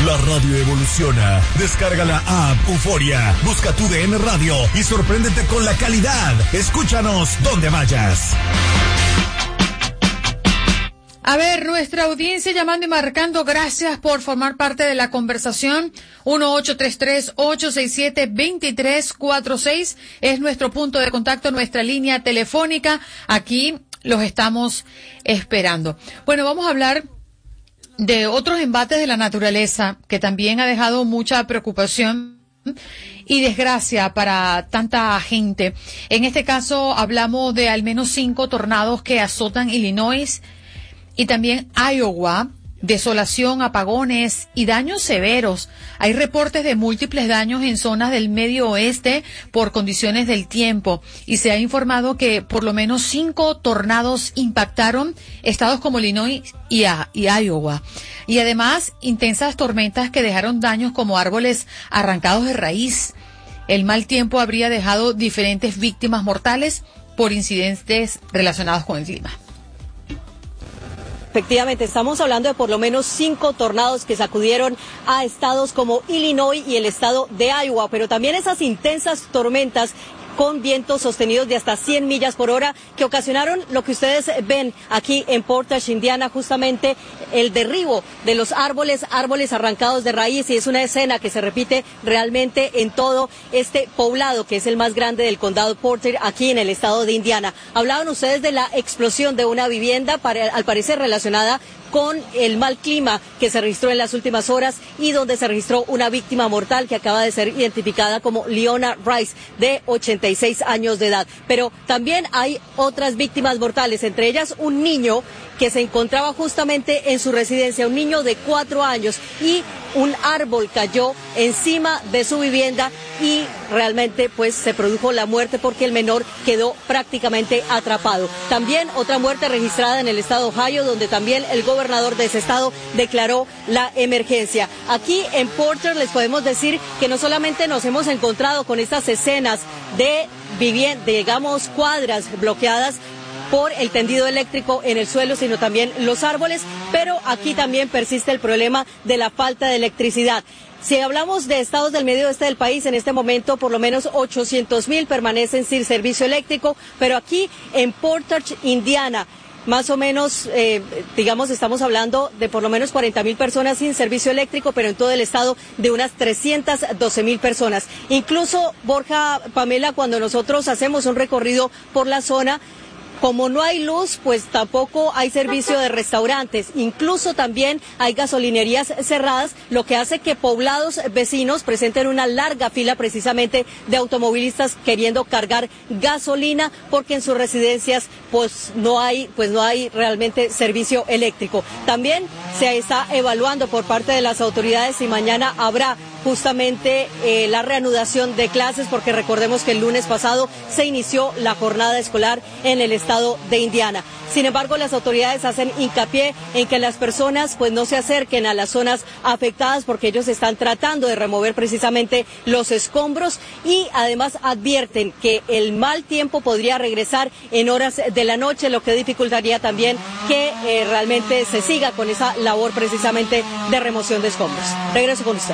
La radio evoluciona. Descarga la app Euforia. Busca tu DN Radio y sorpréndete con la calidad. Escúchanos donde vayas. A ver, nuestra audiencia llamando y marcando, gracias por formar parte de la conversación. 1-833-867-2346 es nuestro punto de contacto, nuestra línea telefónica. Aquí los estamos esperando. Bueno, vamos a hablar de otros embates de la naturaleza que también ha dejado mucha preocupación y desgracia para tanta gente. En este caso hablamos de al menos 5 tornados que azotan Illinois y también Iowa. Desolación, apagones y daños severos. Hay reportes de múltiples daños en zonas del medio oeste por condiciones del tiempo y se ha informado que por lo menos 5 tornados impactaron estados como Illinois y Iowa. Y además intensas tormentas que dejaron daños como árboles arrancados de raíz. El mal tiempo habría dejado diferentes víctimas mortales por incidentes relacionados con el clima. Efectivamente, estamos hablando de por lo menos 5 tornados que sacudieron a estados como Illinois y el estado de Iowa, pero también esas intensas tormentas con vientos sostenidos de hasta 100 millas por hora que ocasionaron lo que ustedes ven aquí en Portage, Indiana, justamente el derribo de los árboles arrancados de raíz, y es una escena que se repite realmente en todo este poblado que es el más grande del condado de Portage aquí en el estado de Indiana. Hablaban ustedes de la explosión de una vivienda al parecer relacionada con el mal clima que se registró en las últimas horas y donde se registró una víctima mortal que acaba de ser identificada como Leona Rice, de 86 años de edad. Pero también hay otras víctimas mortales, entre ellas un niño que se encontraba justamente en su residencia, un niño de 4 años, y un árbol cayó encima de su vivienda y realmente pues se produjo la muerte porque el menor quedó prácticamente atrapado. También otra muerte registrada en el estado de Ohio, donde también el gobernador de ese estado declaró la emergencia. Aquí en Porter les podemos decir que no solamente nos hemos encontrado con estas escenas de digamos, cuadras bloqueadas por el tendido eléctrico en el suelo, sino también los árboles, pero aquí también persiste el problema de la falta de electricidad. Si hablamos de estados del medio oeste del país, en este momento por lo menos 800,000 permanecen sin servicio eléctrico, pero aquí en Portage, Indiana, más o menos, digamos, estamos hablando de por lo menos 40,000 personas sin servicio eléctrico, pero en todo el estado de unas 312,000 personas. Incluso, Borja, Pamela, cuando nosotros hacemos un recorrido por la zona, como no hay luz, pues tampoco hay servicio de restaurantes. Incluso también hay gasolinerías cerradas, lo que hace que poblados vecinos presenten una larga fila precisamente de automovilistas queriendo cargar gasolina, porque en sus residencias pues no hay realmente servicio eléctrico. También se está evaluando por parte de las autoridades si mañana habrá justamente la reanudación de clases, porque recordemos que el lunes pasado se inició la jornada escolar en el estado de Indiana. Sin embargo, las autoridades hacen hincapié en que las personas pues no se acerquen a las zonas afectadas, porque ellos están tratando de remover precisamente los escombros, y además advierten que el mal tiempo podría regresar en horas de la noche, lo que dificultaría también que realmente se siga con esa labor precisamente de remoción de escombros. Regreso con usted.